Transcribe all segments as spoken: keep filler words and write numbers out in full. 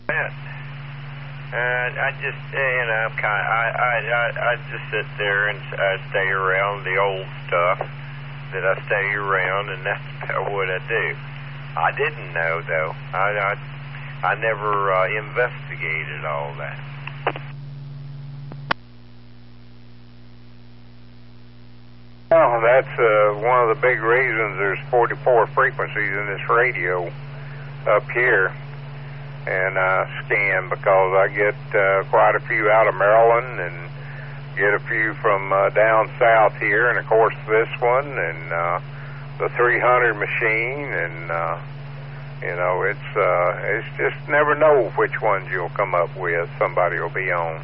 that. And I just, you know, I'm kind of, I, I, I, I just sit there and I stay around the old stuff that I stay around, and that's about what I do. I didn't know, though. I, I, I never uh, investigated all that. Well, that's uh, one of the big reasons there's forty-four frequencies in this radio up here. And I uh, scan because I get uh, quite a few out of Maryland and get a few from uh, down south here, and of course this one and uh, the three hundred machine, and uh, you know it's uh, it's just never know which ones you'll come up with. Somebody will be on.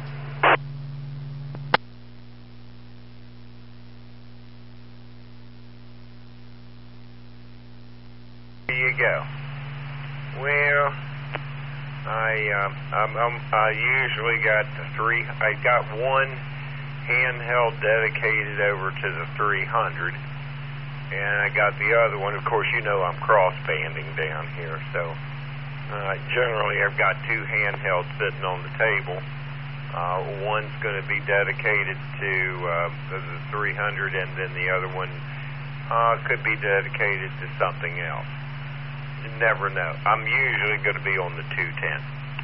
Here you go. Well, I um, I'm, I'm I usually got the three. I got one handheld dedicated over to the three hundred, and I got the other one. Of course, you know I'm cross banding down here, so uh, generally I've got two handhelds sitting on the table. Uh, one's going to be dedicated to uh, the three hundred, and then the other one uh, could be dedicated to something else. You never know. I'm usually going to be on the two ten.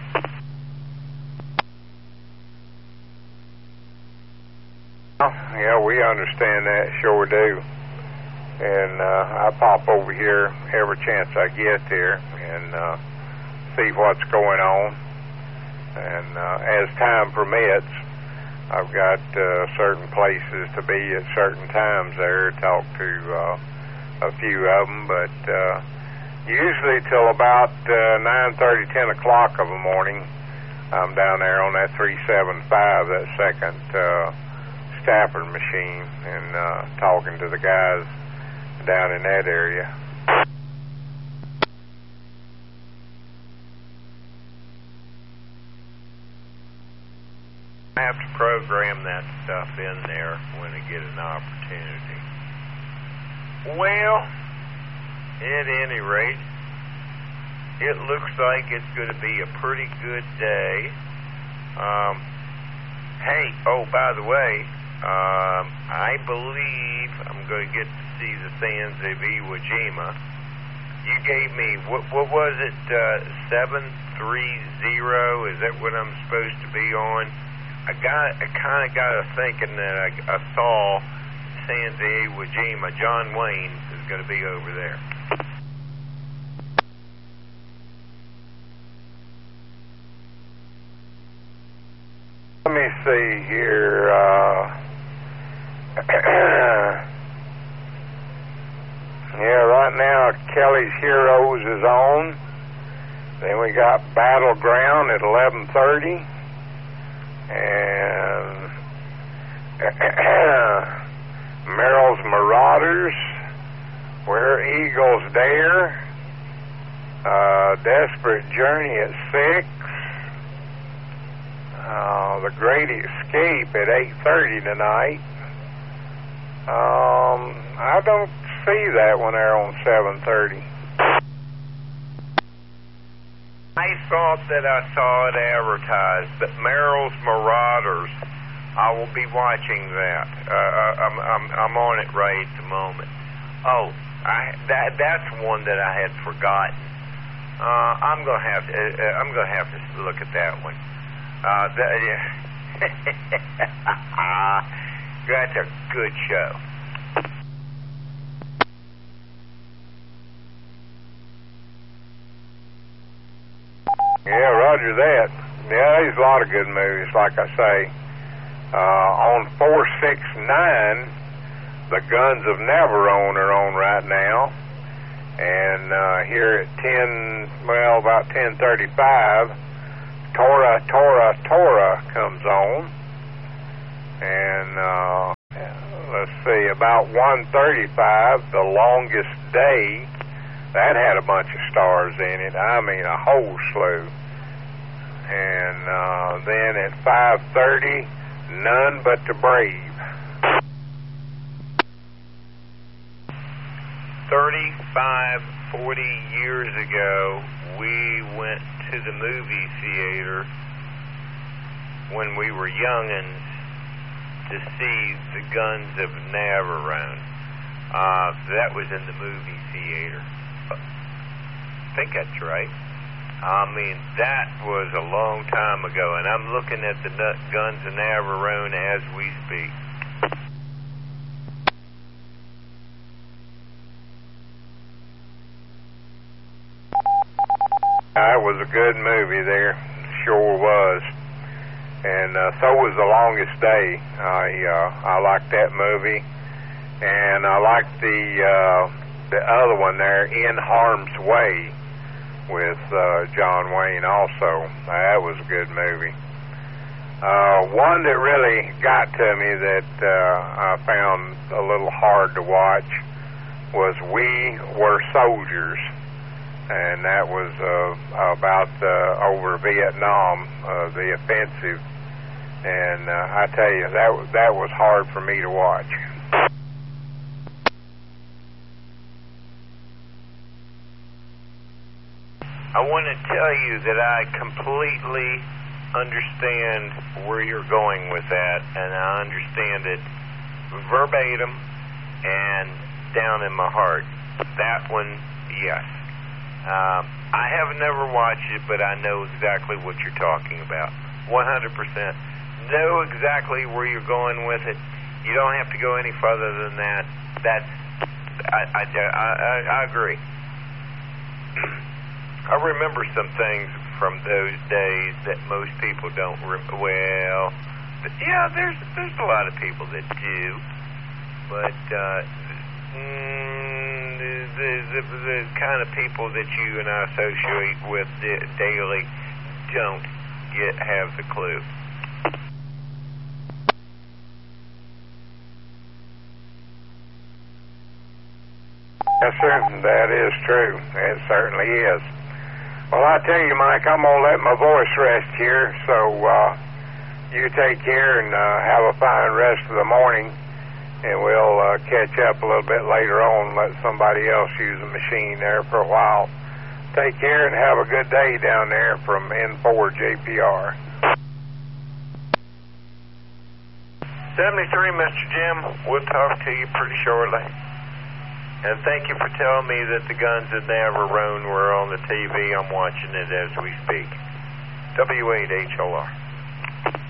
Yeah, we understand that, sure do. And uh, I pop over here every chance I get there and uh, see what's going on. And uh, as time permits, I've got uh, certain places to be at certain times there, talk to uh, a few of them, but uh, usually till about uh, nine thirty, ten o'clock of the morning, I'm down there on that three seventy-five, that second uh, Stafford machine, and uh, talking to the guys down in that area. I have to program that stuff in there when I get an opportunity. Well, at any rate, it looks like it's going to be a pretty good day. Um, hey, oh, by the way, um, I believe I'm going to get to see the sands of Iwo Jima. You gave me, what, what was it, uh, seven three zero? Is that what I'm supposed to be on? I got, I kind of got a thinking that I, I saw sands of Iwo Jima. John Wayne is going to be over there. Let me see here. Uh, yeah, right now Kelly's Heroes is on. Then we got Battleground at eleven thirty, and Merrill's Marauders, Where Eagles Dare, uh, Desperate Journey at six. Uh, the Great Escape at eight thirty tonight. Um, I don't see that one there on seven thirty. I thought that I saw it advertised, but Merrill's Marauders, I will be watching that. Uh, I'm, I'm, I'm on it right at the moment. Oh, I, that that's one that I had forgotten. Uh, I'm gonna have to. Uh, I'm gonna have to look at that one. Uh, that, yeah. That's a good show. Yeah, roger that. Yeah, there's a lot of good movies, like I say. Uh, on four six nine, the Guns of Navarone are on right now. And uh, here at ten, well, about ten thirty-five, Tora, Tora, Tora comes on. And uh, let's see, about one thirty-five, The Longest Day. That had a bunch of stars in it. I mean, a whole slew. And uh, then at five thirty, None But the Brave. thirty-five, forty years ago, we went to the movie theater when we were youngins to see The Guns of Navarone. Uh, that was in the movie theater. I think that's right. I mean, that was a long time ago, and I'm looking at the Guns of Navarone as we speak. That was a good movie there, sure was. And uh, so was The Longest Day. I uh, I liked that movie. And I like the uh, the other one there, In Harm's Way, with uh, John Wayne also. That was a good movie. Uh, one that really got to me that uh, I found a little hard to watch was We Were Soldiers. And that was uh, about uh, over Vietnam, uh, the offensive. And uh, I tell you, that, that was hard for me to watch. I want to tell you that I completely understand where you're going with that, and I understand it verbatim and down in my heart. That one, yes. Um, I have never watched it, but I know exactly what you're talking about. one hundred percent. Know exactly where you're going with it. You don't have to go any further than that. That's, I, I, I, I agree. I remember some things from those days that most people don't remember. Well, but yeah, there's there's a lot of people that do, but uh, mm, the, the, the, the kind of people that you and I associate with daily don't get have the clue. Yes, sir, that is true. It certainly is. Well, I tell you, Mike, I'm going to let my voice rest here, so uh, you take care and uh, have a fine rest of the morning, and we'll uh, catch up a little bit later on, let somebody else use the machine there for a while. Take care and have a good day down there from N four J P R. seventy-three, Mister Jim. We'll talk to you pretty shortly. And thank you for telling me that the Guns of Navarone were on the T V. I'm watching it as we speak. W eight H L R.